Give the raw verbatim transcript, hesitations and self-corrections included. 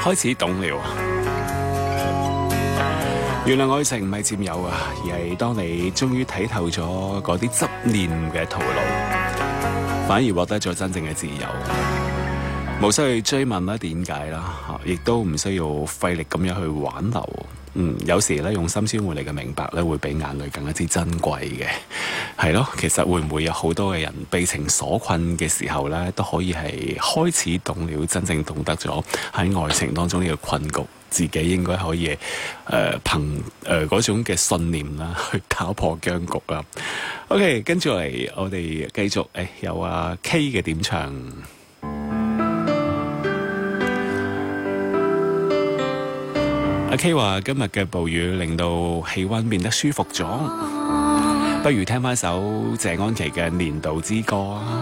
開始懂了。原來愛情唔係佔有啊，而係當你終於睇透咗嗰啲執念嘅徒勞，反而獲得咗真正嘅自由。冇需要去追問啦，點解啦？亦都唔需要費力咁樣去挽留。嗯，有時咧用心先換嚟嘅明白咧，會比眼淚更加之珍貴嘅。係咯，其實會唔會有好多嘅人被情所困嘅時候咧，都可以係開始懂了，真正懂得咗喺愛情當中呢個困局，自己應該可以誒、呃、憑誒嗰、呃、種嘅信念啦，去打破僵局啦。OK， 跟住嚟我哋繼續誒、哎、有阿 K 嘅點唱。阿 K 話今日嘅暴雨令到氣溫變得舒服咗，不如聽翻首謝安琪嘅《年度之歌》啊。